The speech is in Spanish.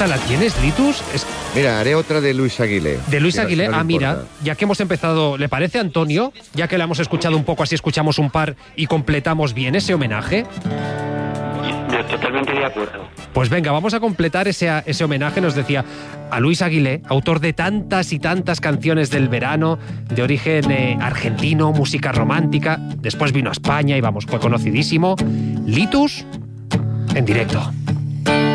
¿Esta la tienes, Litus? Mira, haré otra de Luis Aguilé. De Luis Aguilé, no mira, importa. ya que hemos empezado, ¿le parece, Antonio? Ya que la hemos escuchado un poco, así escuchamos un par y completamos bien ese homenaje. Yo totalmente de acuerdo. Pues venga, vamos a completar ese homenaje, nos decía, a Luis Aguilé, autor de tantas y tantas canciones del verano, de origen argentino, música romántica. Después vino a España y vamos, fue conocidísimo. Litus, en directo.